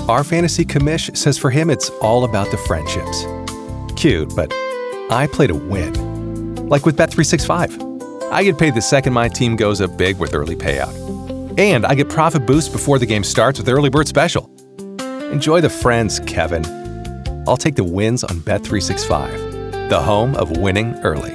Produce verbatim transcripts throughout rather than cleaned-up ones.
Our fantasy commish says for him it's all about the friendships. Cute, but I play to win. Like with Bet three sixty-five. I get paid the second my team goes up big with early payout. And I get profit boost before the game starts with Early Bird Special. Enjoy the friends, Kevin. I'll take the wins on Bet three sixty-five, the home of winning early.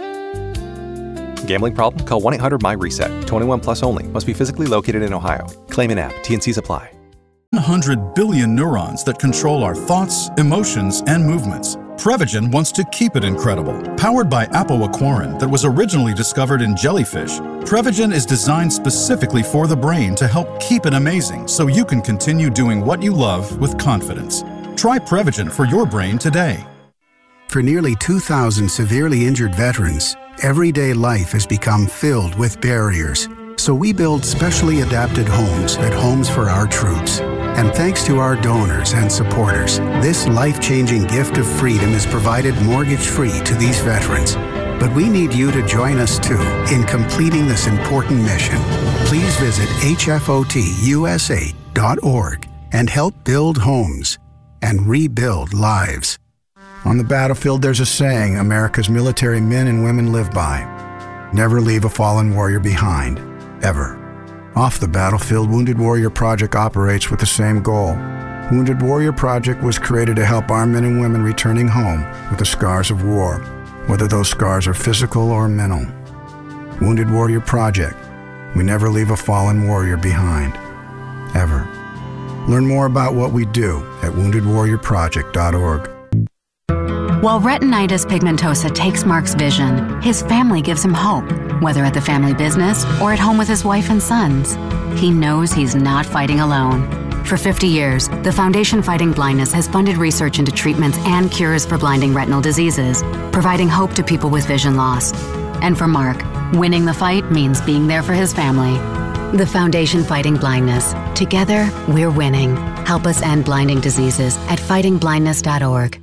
Gambling problem? Call one eight hundred M Y reset. twenty-one plus only. Must be physically located in Ohio. Claim in app. T and Cs apply. one hundred billion neurons that control our thoughts, emotions, and movements. Prevagen wants to keep it incredible. Powered by apoaquarin that was originally discovered in jellyfish, Prevagen is designed specifically for the brain to help keep it amazing so you can continue doing what you love with confidence. Try Prevagen for your brain today. For nearly two thousand severely injured veterans, everyday life has become filled with barriers. So we build specially adapted homes at Homes for Our Troops. And thanks to our donors and supporters, this life-changing gift of freedom is provided mortgage-free to these veterans. But we need you to join us too in completing this important mission. Please visit H F O T U S A dot org and help build homes and rebuild lives. On the battlefield, there's a saying America's military men and women live by. Never leave a fallen warrior behind, ever. Off the battlefield, Wounded Warrior Project operates with the same goal. Wounded Warrior Project was created to help our men and women returning home with the scars of war, whether those scars are physical or mental. Wounded Warrior Project. We never leave a fallen warrior behind, ever. Learn more about what we do at wounded warrior project dot org. While retinitis pigmentosa takes Mark's vision, his family gives him hope, whether at the family business or at home with his wife and sons. He knows he's not fighting alone. For fifty years, the Foundation Fighting Blindness has funded research into treatments and cures for blinding retinal diseases, providing hope to people with vision loss. And for Mark, winning the fight means being there for his family. The Foundation Fighting Blindness. Together, we're winning. Help us end blinding diseases at fighting blindness dot org.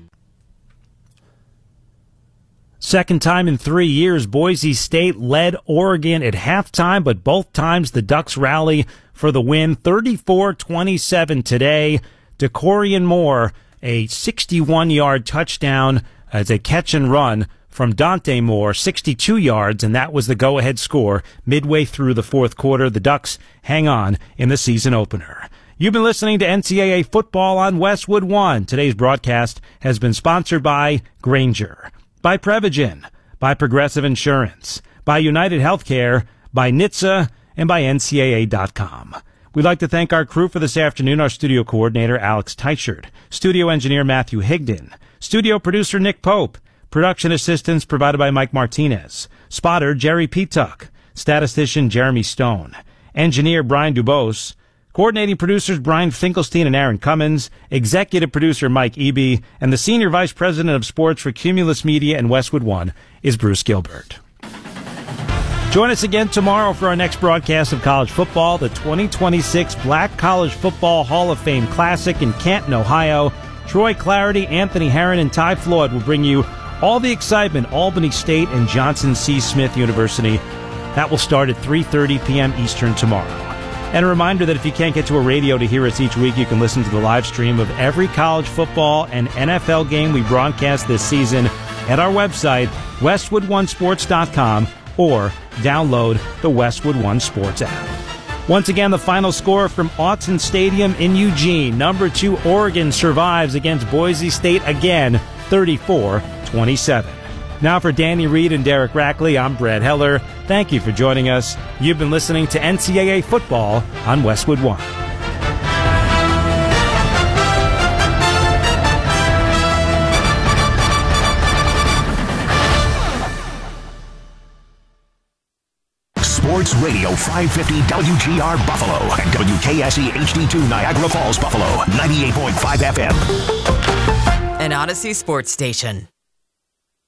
Second time in three years, Boise State led Oregon at halftime, but both times the Ducks rally for the win. thirty-four twenty-seven today. DeCorian Moore, a sixty-one-yard touchdown as a catch and run from Dante Moore, sixty-two yards, and that was the go-ahead score midway through the fourth quarter. The Ducks hang on in the season opener. You've been listening to N C double A Football on Westwood One. Today's broadcast has been sponsored by Grainger, by Prevagen, by Progressive Insurance, by United Healthcare, by N H T S A, and by N C double A dot com. We'd like to thank our crew for this afternoon, our studio coordinator, Alex Teichert, studio engineer, Matthew Higdon, studio producer, Nick Pope, production assistance provided by Mike Martinez, spotter, Jerry Petuck, statistician, Jeremy Stone, engineer, Brian Dubose, coordinating producers Brian Finkelstein and Aaron Cummins, executive producer Mike Eby, and the senior vice president of sports for Cumulus Media and Westwood One is Bruce Gilbert. Join us again tomorrow for our next broadcast of college football, the twenty twenty-six Black College Football Hall of Fame Classic in Canton, Ohio. Troy Clarity, Anthony Herron, and Ty Floyd will bring you all the excitement, Albany State and Johnson C. Smith University. That will start at three thirty p.m. Eastern tomorrow. And a reminder that if you can't get to a radio to hear us each week, you can listen to the live stream of every college football and N F L game we broadcast this season at our website, westwood one sports dot com, or download the Westwood One Sports app. Once again, the final score from Autzen Stadium in Eugene. Number two, Oregon survives against Boise State again, thirty-four twenty-seven. Now for Danny Reed and Derek Rackley, I'm Brad Heller. Thank you for joining us. You've been listening to N C double A Football on Westwood One. Sports Radio five fifty W G R Buffalo and W K S E H D two Niagara Falls, Buffalo, ninety-eight point five F M. An Odyssey Sports Station.